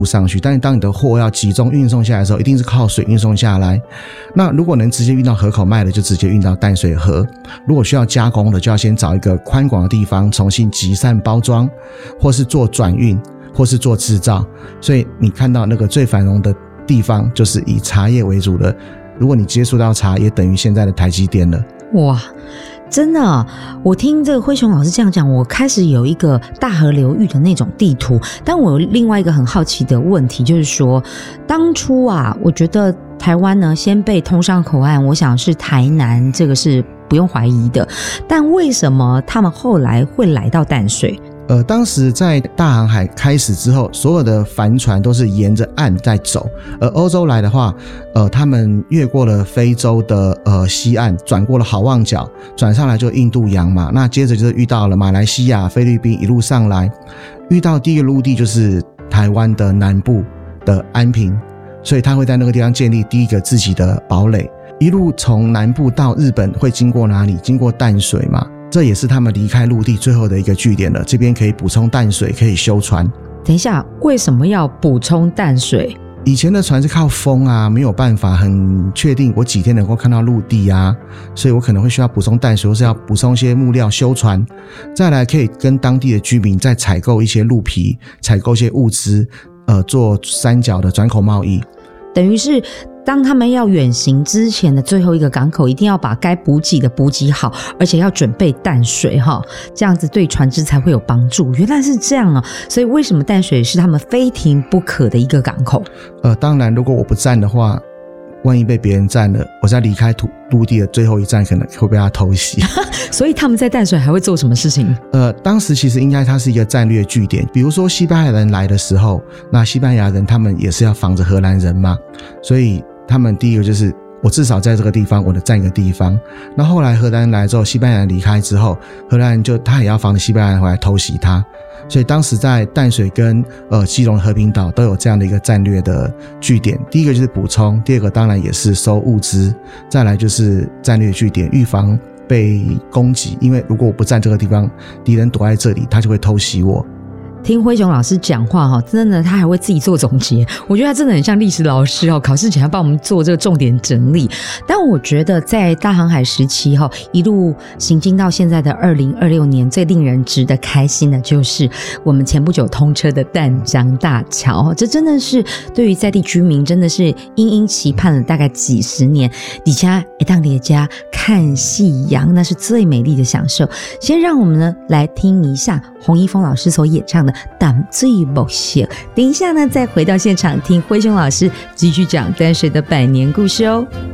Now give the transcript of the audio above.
上去，但是当你的货要集中运送下来的时候，一定是靠水运送下来。那如果能直接运到河口卖的，就直接运到淡水河；如果需要加工的，就要先找一个宽广的地方重新集散包装，或是做转运，或是做制造。所以你看到那个最繁荣的地方就是以茶叶为主的，如果你接触到茶，也等于现在的台积电了。 哇，真的啊，我听这个辉雄老师这样讲，我开始有一个大河流域的那种地图。但我有另外一个很好奇的问题，就是说当初啊，我觉得台湾呢先被通商口岸，我想是台南，这个是不用怀疑的。但为什么他们后来会来到淡水？ 当时在大航海开始之后，所有的帆船都是沿着岸在走，而欧洲来的话，他们越过了非洲的西岸，转过了好望角，转上来就印度洋嘛，那接着就是遇到了马来西亚、菲律宾，一路上来，遇到第一个陆地就是台湾的南部的安平，所以他会在那个地方建立第一个自己的堡垒。一路从南部到日本会经过哪里？经过淡水嘛。这也是他们离开陆地最后的一个据点了，这边可以补充淡水，可以修船。 等一下，为什么要补充淡水？ 以前的船是靠风啊，没有办法很确定我几天能够看到陆地啊，所以我可能会需要补充淡水，或是要补充一些木料修船。再来可以跟当地的居民再采购一些鹿皮，采购一些物资，做三角的转口贸易。 等于是当他们要远行之前的最后一个港口，一定要把该补给的补给好，而且要准备淡水哈，这样子对船只才会有帮助。原来是这样啊，所以为什么淡水是他们非停不可的一个港口？ 当然，如果我不占的话，万一被别人占了，我在离开陆地的最后一站可能会被他偷袭。 所以他们在淡水还会做什么事情？ 当时其实应该它是一个战略据点，比如说西班牙人来的时候，那西班牙人他们也是要防着荷兰人嘛，所以他们第一个就是我至少在这个地方我得占一个地方。那后来荷兰人来之后，西班牙人离开之后，荷兰人他也要防着西班牙人回来偷袭他，所以当时在淡水跟基隆和平岛都有这样的一个战略的据点。第一个就是补充，第二个当然也是收物资，再来就是战略据点，预防被攻击，因为如果我不占这个地方，敌人躲在这里，他就会偷袭我。 听辉雄老师讲话真的他还会自己做总结，我觉得他真的很像历史老师考试前要帮我们做这个重点整理。但我觉得在大航海时期一路行经到现在的2026年，最令人值得开心的就是我们前不久通车的淡江大桥，这真的是对于在地居民真的是殷殷期盼了大概几十年，底下一趟列家看夕阳，那是最美丽的享受。先让我们呢来听一下洪一峰老师所演唱的淡水木色，等一下呢再回到现场听辉雄老师继续讲淡水的百年故事哦。